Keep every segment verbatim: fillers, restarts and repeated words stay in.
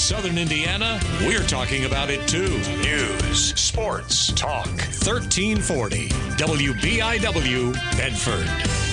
Southern Indiana, we're talking about it too. News, sports, talk. thirteen forty W B I W, Bedford.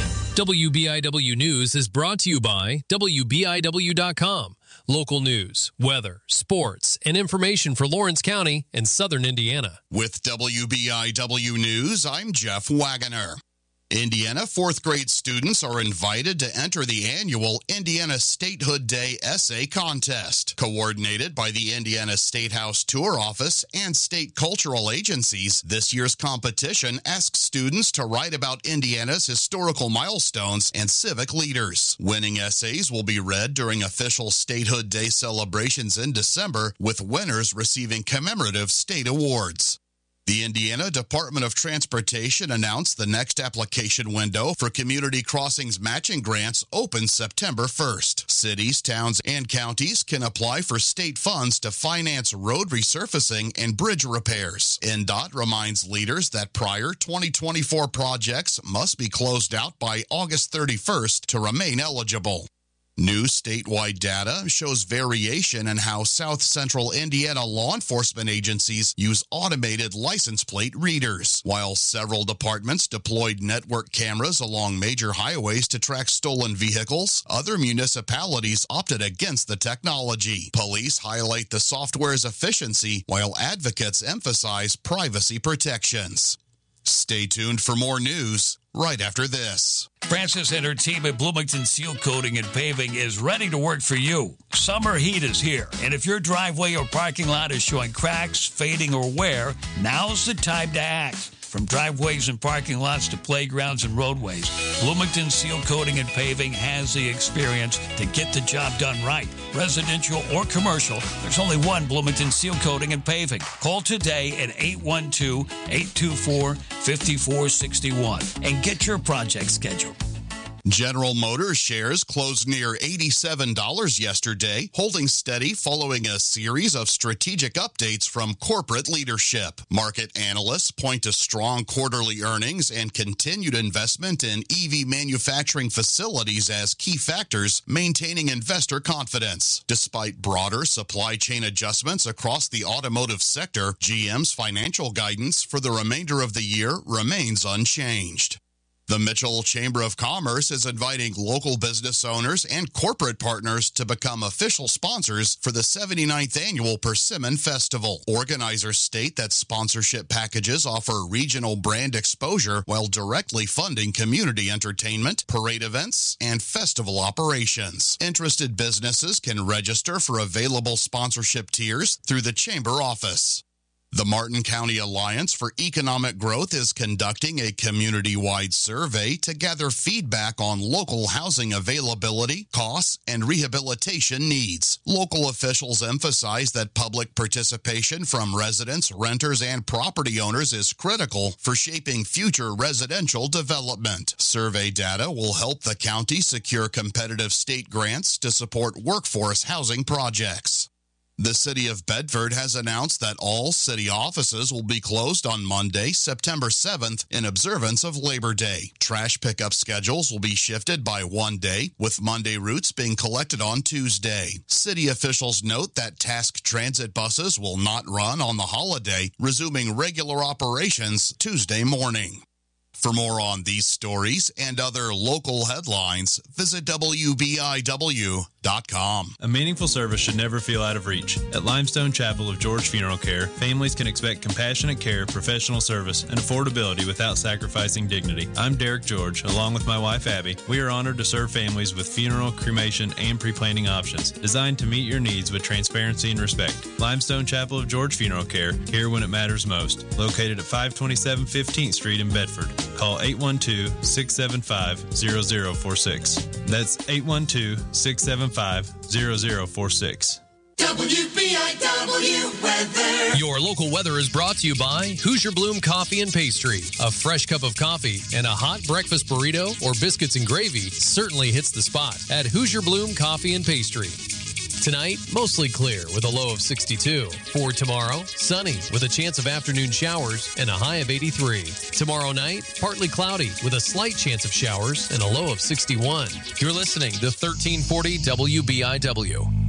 W B I W News is brought to you by W B I W dot com. Local news, weather, sports, and information for Lawrence County and Southern Indiana. With W B I W News, I'm Jeff Wagoner. Indiana fourth grade students are invited to enter the annual Indiana Statehood Day Essay Contest. Coordinated by the Indiana State House Tour Office and state cultural agencies, this year's competition asks students to write about Indiana's historical milestones and civic leaders. Winning essays will be read during official Statehood Day celebrations in December, with winners receiving commemorative state awards. The Indiana Department of Transportation announced the next application window for Community Crossings matching grants opens September first. Cities, towns, and counties can apply for state funds to finance road resurfacing and bridge repairs. N D O T reminds leaders that prior twenty twenty-four projects must be closed out by August thirty-first to remain eligible. New statewide data shows variation in how South Central Indiana law enforcement agencies use automated license plate readers. While several departments deployed network cameras along major highways to track stolen vehicles, other municipalities opted against the technology. Police highlight the software's efficiency, while advocates emphasize privacy protections. Stay tuned for more news right after this. Francis and her team at Bloomington Seal Coating and Paving is ready to work for you. Summer heat is here, and if your driveway or parking lot is showing cracks, fading, or wear, now's the time to act. From driveways and parking lots to playgrounds and roadways, Bloomington Seal Coating and Paving has the experience to get the job done right. Residential or commercial, there's only one Bloomington Seal Coating and Paving. Call today at eight one two, eight two four, five four six one and get your project scheduled. General Motors shares closed near eighty-seven dollars yesterday, holding steady following a series of strategic updates from corporate leadership. Market analysts point to strong quarterly earnings and continued investment in E V manufacturing facilities as key factors, maintaining investor confidence. Despite broader supply chain adjustments across the automotive sector, G M's financial guidance for the remainder of the year remains unchanged. The Mitchell Chamber of Commerce is inviting local business owners and corporate partners to become official sponsors for the seventy-ninth Annual Persimmon Festival. Organizers state that sponsorship packages offer regional brand exposure while directly funding community entertainment, parade events, and festival operations. Interested businesses can register for available sponsorship tiers through the Chamber office. The Martin County Alliance for Economic Growth is conducting a community-wide survey to gather feedback on local housing availability, costs, and rehabilitation needs. Local officials emphasize that public participation from residents, renters, and property owners is critical for shaping future residential development. Survey data will help the county secure competitive state grants to support workforce housing projects. The City of Bedford has announced that all city offices will be closed on Monday, September seventh, in observance of Labor Day. Trash pickup schedules will be shifted by one day, with Monday routes being collected on Tuesday. City officials note that task transit buses will not run on the holiday, resuming regular operations Tuesday morning. For more on these stories and other local headlines, visit W B I W dot com. A meaningful service should never feel out of reach. At Limestone Chapel of George Funeral Care, families can expect compassionate care, professional service, and affordability without sacrificing dignity. I'm Derek George, along with my wife Abby. We are honored to serve families with funeral, cremation, and pre-planning options, designed to meet your needs with transparency and respect. Limestone Chapel of George Funeral Care, here when it matters most. Located at five twenty-seven fifteenth Street in Bedford. Call eight one two, six seven five, zero zero four six. That's eight one two, six seven five, zero zero four six. W B I W weather. Your local weather is brought to you by Hoosier Bloom Coffee and Pastry. A fresh cup of coffee and a hot breakfast burrito or biscuits and gravy certainly hits the spot at Hoosier Bloom Coffee and Pastry. Tonight, mostly clear with a low of sixty-two. For tomorrow, sunny with a chance of afternoon showers and a high of eighty-three. Tomorrow night, partly cloudy with a slight chance of showers and a low of sixty-one. You're listening to thirteen forty W B I W.